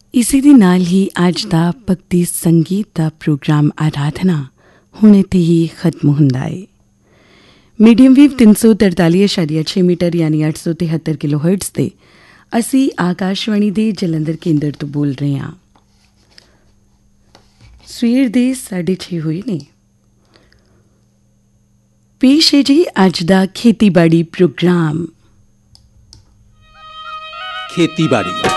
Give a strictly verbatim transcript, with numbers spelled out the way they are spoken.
ਇਸੇ ਦੇ ਨਾਲ ਹੀ ਅੱਜ ਦਾ ਭਗਤੀ ਸੰਗੀਤ ਦਾ ਪ੍ਰੋਗਰਾਮ ਆਰਾਧਨਾ ਹੁਣ ਇੱਥੇ ਹੀ ਖਤਮ ਹੁੰਦਾ ਹੈ। ਮੀਡੀਅਮ ਵੇਵ ਤਿੰਨ ਸੌ ਤਰਤਾਲੀ ਅਸ਼ਾਰੀਆ ਛੇ ਮੀਟਰ ਯਾਨੀ ਅੱਠ ਸੌ ਤਿਹੱਤਰ ਕਿਲੋ ਹਰਟਜ਼ 'ਤੇ ਅਸੀਂ ਆਕਾਸ਼ਵਾਣੀ ਦੇ ਜਲੰਧਰ ਕੇਂਦਰ ਤੋਂ ਬੋਲ ਰਹੇ ਹਾਂ। ਸਵੇਰ ਦੇ ਸਾਢੇ ਛੇ ਹੋਏ ਨੇ। ਪੇਸ਼ ਹੈ ਜੀ ਅੱਜ ਦਾ ਖੇਤੀਬਾੜੀ ਪ੍ਰੋਗਰਾਮ। ਖੇਤੀਬਾੜੀ